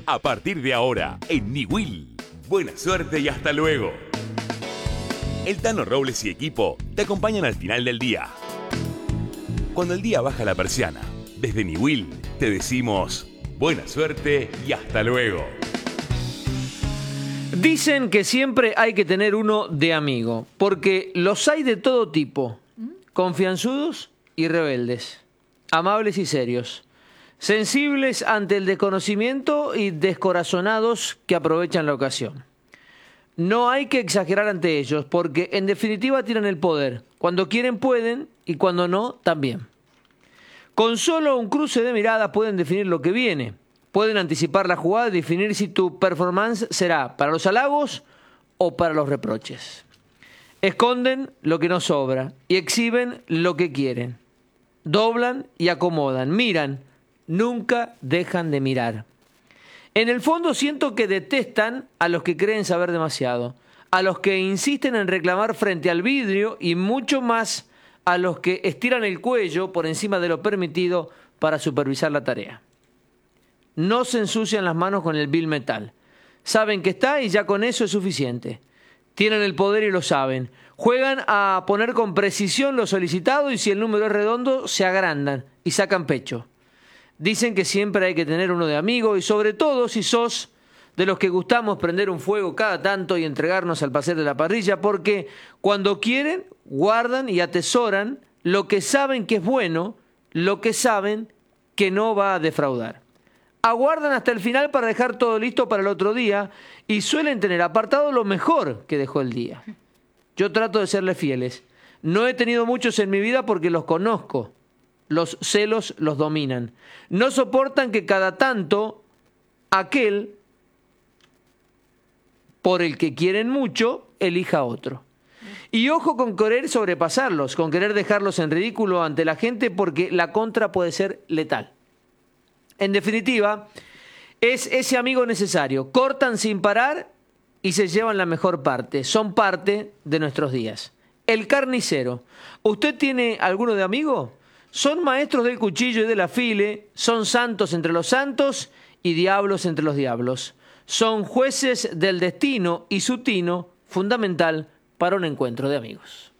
A partir de ahora, en Niwil. Buena suerte y hasta luego. El Tano Robles y equipo te acompañan al final del día. Cuando el día baja la persiana, desde Niwil te decimos buena suerte y hasta luego. Dicen que siempre hay que tener uno de amigo, porque los hay de todo tipo, confianzudos y rebeldes, amables y serios, sensibles ante el desconocimiento y descorazonados que aprovechan la ocasión. No hay que exagerar ante ellos, porque en definitiva tienen el poder. Cuando quieren pueden y cuando no, también. Con solo un cruce de miradas pueden definir lo que viene. Pueden anticipar la jugada y definir si tu performance será para los halagos o para los reproches. Esconden lo que no sobra y exhiben lo que quieren. Doblan y acomodan, miran, nunca dejan de mirar. En el fondo siento que detestan a los que creen saber demasiado, a los que insisten en reclamar frente al vidrio y mucho más a los que estiran el cuello por encima de lo permitido para supervisar la tarea. No se ensucian las manos con el vil metal. Saben que está y ya con eso es suficiente. Tienen el poder y lo saben. Juegan a poner con precisión lo solicitado y si el número es redondo, se agrandan y sacan pecho. Dicen que siempre hay que tener uno de amigo y sobre todo si sos de los que gustamos prender un fuego cada tanto y entregarnos al placer de la parrilla, porque cuando quieren, guardan y atesoran lo que saben que es bueno, lo que saben que no va a defraudar. Aguardan hasta el final para dejar todo listo para el otro día y suelen tener apartado lo mejor que dejó el día. Yo trato de serles fieles. No he tenido muchos en mi vida porque los conozco. Los celos los dominan. No soportan que cada tanto aquel por el que quieren mucho elija otro. Y ojo con querer sobrepasarlos, con querer dejarlos en ridículo ante la gente porque la contra puede ser letal. En definitiva, es ese amigo necesario. Cortan sin parar y se llevan la mejor parte. Son parte de nuestros días. El carnicero. ¿Usted tiene alguno de amigo? Son maestros del cuchillo y del afile, son santos entre los santos y diablos entre los diablos. Son jueces del destino y su tino fundamental para un encuentro de amigos.